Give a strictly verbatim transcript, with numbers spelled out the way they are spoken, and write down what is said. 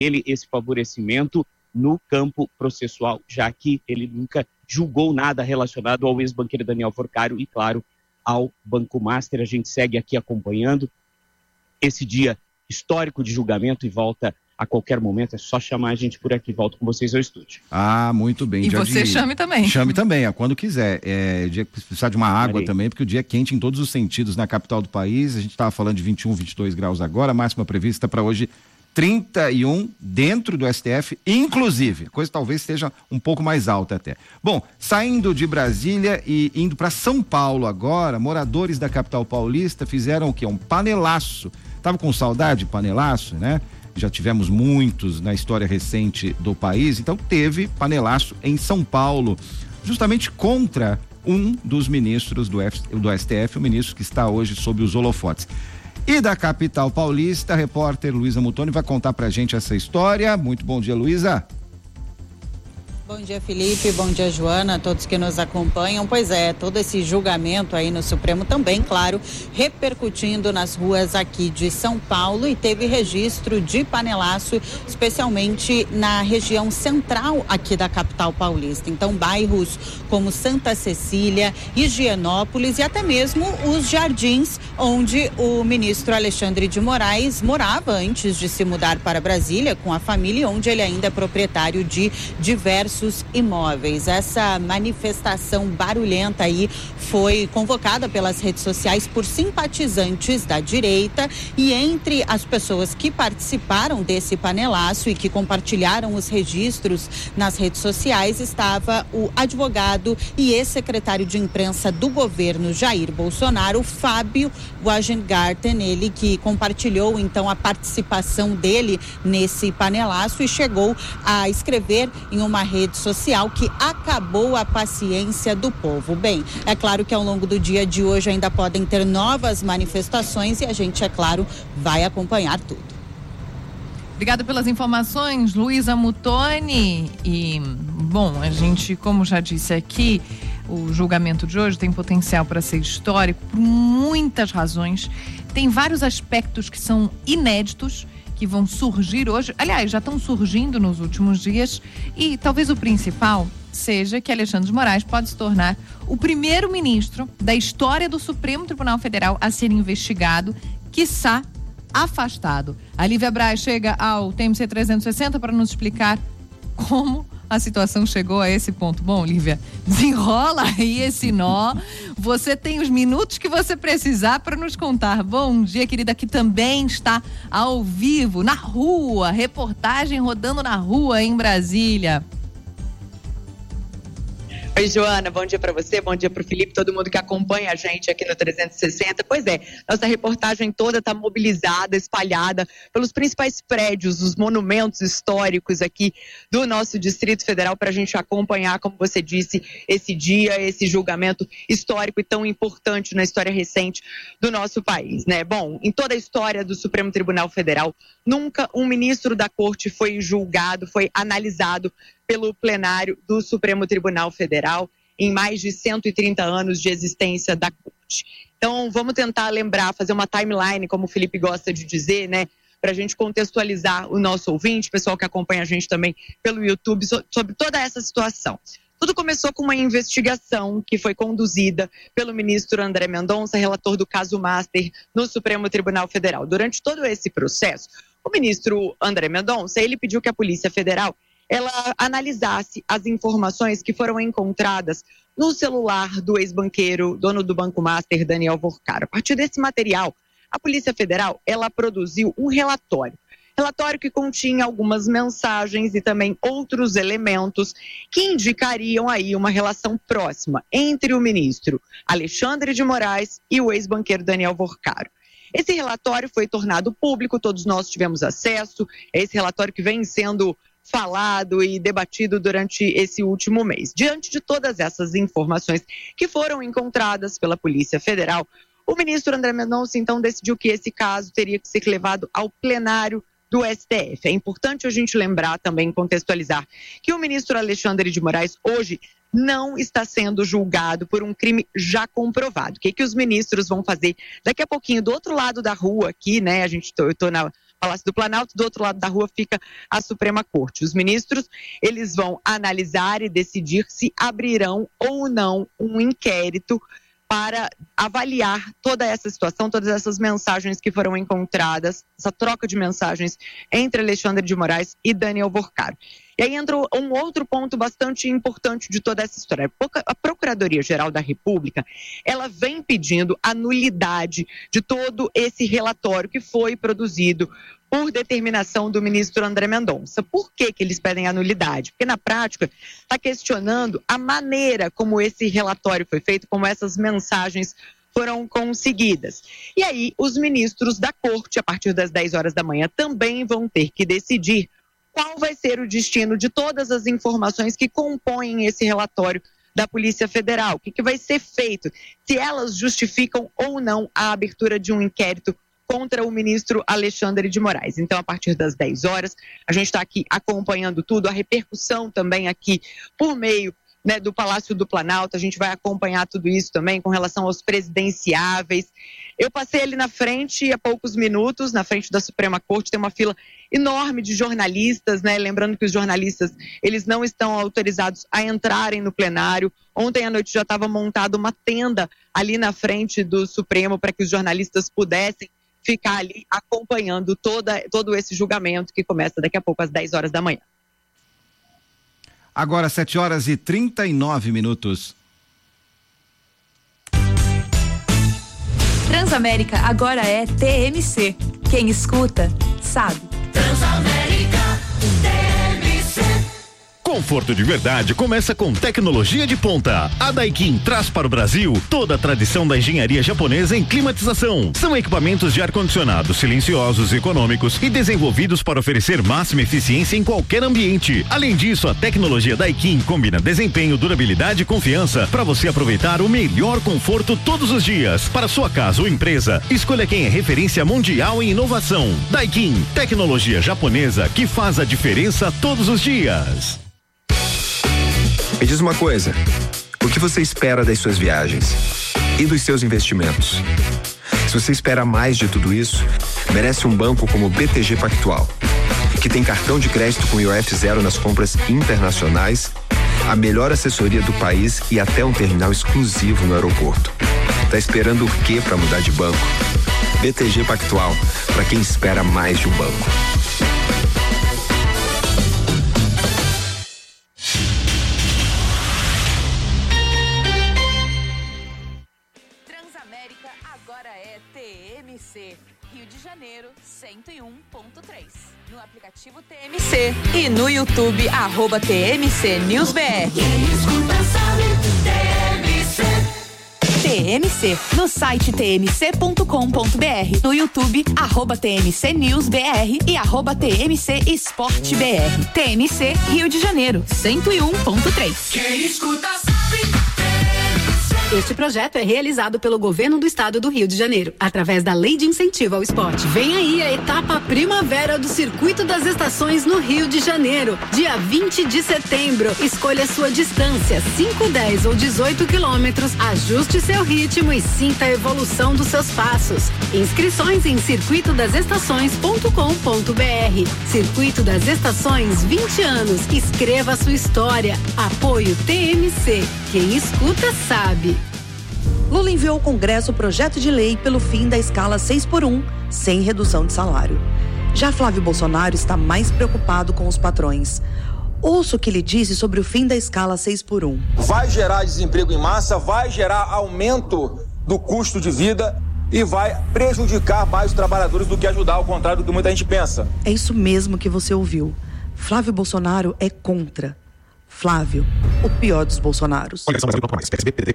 ele esse favorecimento no campo processual, já que ele nunca julgou nada relacionado ao ex-banqueiro Daniel Forcaro e, claro, ao Banco Master. A gente segue aqui acompanhando esse dia histórico de julgamento e volta a qualquer momento. É só chamar a gente por aqui. Volto com vocês ao estúdio. Ah, muito bem. E dia você de... chame também. Chame também, é, quando quiser. É, dia que precisar de uma água Aí. também, porque o dia é quente em todos os sentidos na capital do país. A gente estava falando de vinte e um, vinte e dois graus agora, a máxima prevista para hoje trinta e um dentro do S T F, inclusive. A coisa talvez esteja um pouco mais alta até. Bom, saindo de Brasília e indo para São Paulo agora, moradores da capital paulista fizeram o quê? Um panelaço. Tava com saudade de panelaço, né? Já tivemos muitos na história recente do país, então teve panelaço em São Paulo, justamente contra um dos ministros do, F, do S T F, o ministro que está hoje sob os holofotes. E da capital paulista, a repórter Luísa Muttoni vai contar pra gente essa história. Muito bom dia, Luísa. Bom dia, Felipe, bom dia, Joana, todos que nos acompanham. Pois é, todo esse julgamento aí no Supremo também, claro, repercutindo nas ruas aqui de São Paulo, e teve registro de panelaço, especialmente na região central aqui da capital paulista. Então, bairros como Santa Cecília, Higienópolis e até mesmo os Jardins, onde o ministro Alexandre de Moraes morava antes de se mudar para Brasília com a família, onde ele ainda é proprietário de diversos imóveis. Essa manifestação barulhenta aí foi convocada pelas redes sociais por simpatizantes da direita, e entre as pessoas que participaram desse panelaço e que compartilharam os registros nas redes sociais estava o advogado e ex-secretário de imprensa do governo Jair Bolsonaro, Fábio Wagengarten, ele que compartilhou então a participação dele nesse panelaço e chegou a escrever em uma rede social que acabou a paciência do povo. Bem, é claro que ao longo do dia de hoje ainda podem ter novas manifestações e a gente, é claro, vai acompanhar tudo. Obrigada pelas informações, Luísa Muttoni. E, bom, a gente, como já disse aqui, o julgamento de hoje tem potencial para ser histórico por muitas razões. Tem vários aspectos que são inéditos, que vão surgir hoje, aliás, já estão surgindo nos últimos dias, e talvez o principal seja que Alexandre de Moraes pode se tornar o primeiro ministro da história do Supremo Tribunal Federal a ser investigado, quiçá afastado. A Lívia Braz chega ao T M C trezentos e sessenta para nos explicar como a situação chegou a esse ponto. Bom, Lívia, desenrola aí esse nó. Você tem os minutos que você precisar para nos contar. Bom dia, querida, que também está ao vivo, na rua, reportagem rodando na rua em Brasília. Oi, Joana, bom dia para você, bom dia para o Felipe, todo mundo que acompanha a gente aqui no trezentos e sessenta. Pois é, nossa reportagem toda está mobilizada, espalhada pelos principais prédios, os monumentos históricos aqui do nosso Distrito Federal, para a gente acompanhar, como você disse, esse dia, esse julgamento histórico e tão importante na história recente do nosso país, né? Bom, em toda a história do Supremo Tribunal Federal, nunca um ministro da Corte foi julgado, foi analisado pelo plenário do Supremo Tribunal Federal em mais de cento e trinta anos de existência da Corte. Então, vamos tentar lembrar, fazer uma timeline, como o Felipe gosta de dizer, né, para a gente contextualizar o nosso ouvinte, o pessoal que acompanha a gente também pelo YouTube, sobre toda essa situação. Tudo começou com uma investigação que foi conduzida pelo ministro André Mendonça, relator do caso Master no Supremo Tribunal Federal. Durante todo esse processo, o ministro André Mendonça, ele pediu que a Polícia Federal ela analisasse as informações que foram encontradas no celular do ex-banqueiro, dono do Banco Master, Daniel Forcaro. A partir desse material, a Polícia Federal, ela produziu um relatório. Relatório que continha algumas mensagens e também outros elementos que indicariam aí uma relação próxima entre o ministro Alexandre de Moraes e o ex-banqueiro Daniel Forcaro. Esse relatório foi tornado público, todos nós tivemos acesso. É esse relatório que vem sendo falado e debatido durante esse último mês. Diante de todas essas informações que foram encontradas pela Polícia Federal, o ministro André Mendonça então decidiu que esse caso teria que ser levado ao plenário do S T F. É importante a gente lembrar também, contextualizar, que o ministro Alexandre de Moraes hoje não está sendo julgado por um crime já comprovado. O que, que os ministros vão fazer daqui a pouquinho do outro lado da rua aqui, né? A gente, eu estou na Palácio do Planalto, do outro lado da rua fica a Suprema Corte. Os ministros, eles vão analisar e decidir se abrirão ou não um inquérito para avaliar toda essa situação, todas essas mensagens que foram encontradas, essa troca de mensagens entre Alexandre de Moraes e Daniel Worcaro. E aí entra um outro ponto bastante importante de toda essa história. A Procuradoria-Geral da República, ela vem pedindo a nulidade de todo esse relatório que foi produzido por determinação do ministro André Mendonça. Por que que eles pedem a nulidade? Porque, na prática, está questionando a maneira como esse relatório foi feito, como essas mensagens foram conseguidas. E aí, os ministros da Corte, a partir das dez horas da manhã, também vão ter que decidir qual vai ser o destino de todas as informações que compõem esse relatório da Polícia Federal. O que que vai ser feito? Se elas justificam ou não a abertura de um inquérito contra o ministro Alexandre de Moraes. Então, a partir das dez horas, a gente está aqui acompanhando tudo, a repercussão também aqui por meio, né, do Palácio do Planalto. A gente vai acompanhar tudo isso também com relação aos presidenciáveis. Eu passei ali na frente há poucos minutos, na frente da Suprema Corte, tem uma fila enorme de jornalistas, né? Lembrando que os jornalistas, eles não estão autorizados a entrarem no plenário. Ontem à noite já estava montada uma tenda ali na frente do Supremo para que os jornalistas pudessem ficar ali acompanhando toda, todo esse julgamento que começa daqui a pouco às dez horas da manhã. Agora sete horas e trinta e nove minutos. Transamérica agora é T M C. Quem escuta, sabe. Transamérica T M C. Conforto de verdade começa com tecnologia de ponta. A Daikin traz para o Brasil toda a tradição da engenharia japonesa em climatização. São equipamentos de ar-condicionado silenciosos, econômicos e desenvolvidos para oferecer máxima eficiência em qualquer ambiente. Além disso, a tecnologia Daikin combina desempenho, durabilidade e confiança para você aproveitar o melhor conforto todos os dias. Para sua casa ou empresa, escolha quem é referência mundial em inovação. Daikin, tecnologia japonesa que faz a diferença todos os dias. Me diz uma coisa, o que você espera das suas viagens e dos seus investimentos? Se você espera mais de tudo isso, merece um banco como o B T G Pactual, que tem cartão de crédito com I O F zero nas compras internacionais, a melhor assessoria do país e até um terminal exclusivo no aeroporto. Tá esperando o quê para mudar de banco? B T G Pactual, para quem espera mais de um banco. Rio de Janeiro cento e um ponto três. No aplicativo T M C e no YouTube, arroba T M C News B R. Quem escuta sabe, T M C. T M C, no site t m c ponto com ponto b r, no YouTube, arroba T M C News B R e arroba T M C Esporte B R. T M C Rio de Janeiro, cento e um ponto três. Quem escuta sabe. Este projeto é realizado pelo Governo do Estado do Rio de Janeiro, através da Lei de Incentivo ao Esporte. Vem aí a etapa primavera do Circuito das Estações no Rio de Janeiro, dia vinte de setembro. Escolha sua distância, cinco, dez ou dezoito quilômetros, ajuste seu ritmo e sinta a evolução dos seus passos. Inscrições em circuito das estações ponto com ponto b r. Circuito das Estações, vinte anos. Escreva sua história. Apoio T M C. Quem escuta sabe. Lula enviou ao Congresso o projeto de lei pelo fim da escala seis por um, sem redução de salário. Já Flávio Bolsonaro está mais preocupado com os patrões. Ouça o que ele disse sobre o fim da escala seis por um. Vai gerar desemprego em massa, vai gerar aumento do custo de vida e vai prejudicar mais os trabalhadores do que ajudar, ao contrário do que muita gente pensa. É isso mesmo que você ouviu. Flávio Bolsonaro é contra. Flávio, o pior dos Bolsonaros.